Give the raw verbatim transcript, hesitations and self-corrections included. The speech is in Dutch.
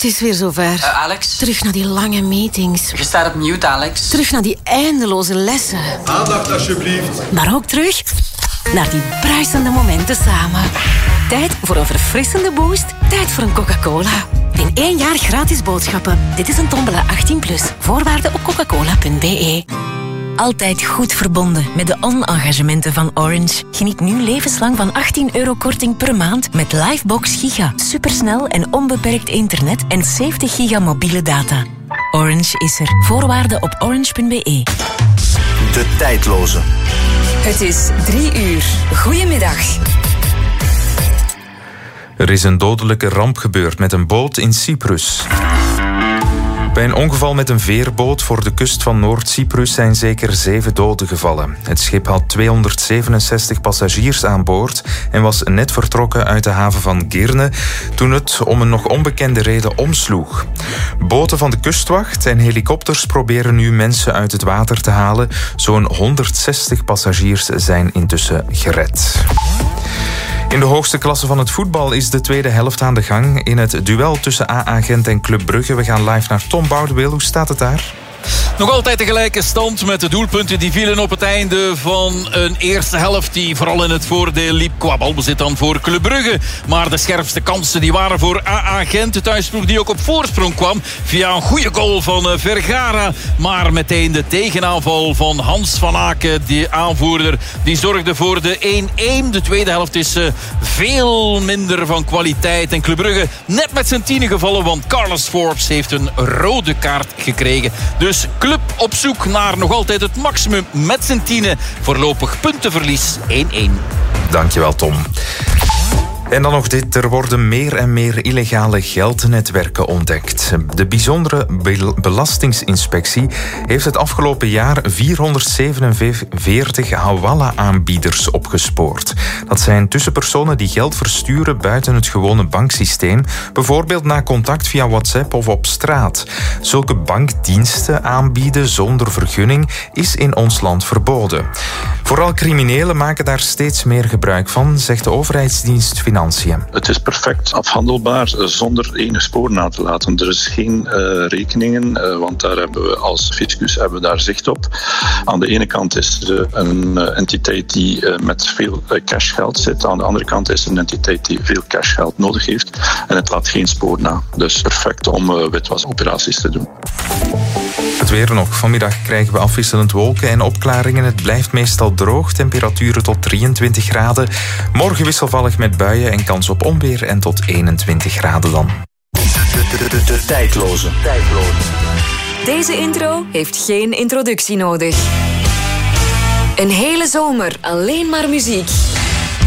Het is weer zover. Uh, Alex? Terug naar die lange meetings. Je staat op mute, Alex. Terug naar die eindeloze lessen. Aandacht, alsjeblieft. Maar ook terug naar die bruisende momenten samen. Tijd voor een verfrissende boost. Tijd voor een Coca-Cola. In één jaar gratis boodschappen. Dit is een Tombola achttien plus. Voorwaarden op coca-cola punt b e. Altijd goed verbonden met de on-engagementen van Orange. Geniet nu levenslang van achttien euro korting per maand met Livebox Giga. Supersnel en onbeperkt internet en zeventig giga mobiele data. Orange is er. Voorwaarden op orange punt b e. De tijdloze. Het is drie uur. Goedemiddag. Er is een dodelijke ramp gebeurd met een boot in Cyprus. Bij een ongeval met een veerboot voor de kust van Noord-Cyprus zijn zeker zeven doden gevallen. Het schip had tweehonderdzevenenzestig passagiers aan boord en was net vertrokken uit de haven van Girne toen het om een nog onbekende reden omsloeg. Boten van de kustwacht en helikopters proberen nu mensen uit het water te halen. Zo'n honderdzestig passagiers zijn intussen gered. In de hoogste klasse van het voetbal is de tweede helft aan de gang. In het duel tussen A A Gent en Club Brugge. We gaan live naar Tom Boudewil. Hoe staat het daar? Nog altijd de gelijke stand met de doelpunten die vielen op het einde van een eerste helft die vooral in het voordeel liep qua balbezit dan voor Club Brugge. Maar de scherpste kansen die waren voor A A Gent. De thuisploeg die ook op voorsprong kwam via een goede goal van Vergara. Maar meteen de tegenaanval van Hans van Aken, die aanvoerder, die zorgde voor de één-één. De tweede helft is veel minder van kwaliteit. En Club Brugge net met zijn tienen gevallen, want Carlos Forbes heeft een rode kaart gekregen. Dus Club op zoek naar nog altijd het maximum met zijn tienen. Voorlopig puntenverlies één-één. Dankjewel, Tom. En dan nog dit, er worden meer en meer illegale geldnetwerken ontdekt. De bijzondere belastingsinspectie heeft het afgelopen jaar vierhonderdzevenenveertig hawala-aanbieders opgespoord. Dat zijn tussenpersonen die geld versturen buiten het gewone banksysteem, bijvoorbeeld na contact via WhatsApp of op straat. Zulke bankdiensten aanbieden zonder vergunning is in ons land verboden. Vooral criminelen maken daar steeds meer gebruik van, zegt de overheidsdienst Financiën. Het is perfect afhandelbaar zonder ene spoor na te laten. Er is geen uh, rekeningen, uh, want daar hebben we als fiscus hebben we daar zicht op. Aan de ene kant is er een uh, entiteit die uh, met veel uh, cashgeld zit. Aan de andere kant is er een entiteit die veel cashgeld nodig heeft. En het laat geen spoor na. Dus perfect om uh, witwasoperaties te doen. Het weer nog. Vanmiddag krijgen we afwisselend wolken en opklaringen. Het blijft meestal droog. Temperaturen tot drieëntwintig graden. Morgen wisselvallig met buien en kans op onweer en tot eenentwintig graden dan. De, de, de, de tijdloze. tijdloze. Deze intro heeft geen introductie nodig. Een hele zomer alleen maar muziek.